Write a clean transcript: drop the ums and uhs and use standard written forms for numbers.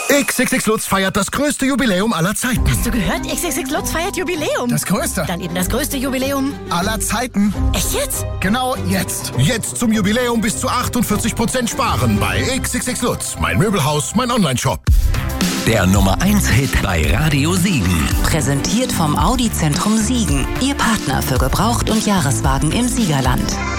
XXX Lutz feiert das größte Jubiläum aller Zeiten. Hast du gehört? XXX Lutz feiert Jubiläum. Das größte? Dann eben das größte Jubiläum aller Zeiten. Echt jetzt? Genau jetzt. Jetzt zum Jubiläum bis zu 48% sparen bei XXX Lutz. Mein Möbelhaus, mein Onlineshop. Der Nummer 1 Hit bei Radio Siegen. Präsentiert vom Audi Zentrum Siegen. Ihr Partner für Gebraucht- und Jahreswagen im Siegerland.